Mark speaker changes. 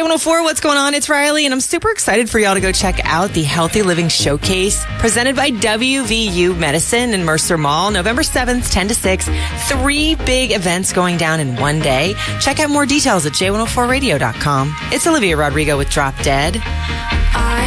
Speaker 1: J104, what's going on? It's Riley, and I'm super excited for y'all to go check out the Healthy Living Showcase presented by WVU Medicine in Mercer Mall, November 7th, 10 to 6. 3 big events going down in one day. Check out more details at j104radio.com. It's Olivia Rodrigo with Drop Dead.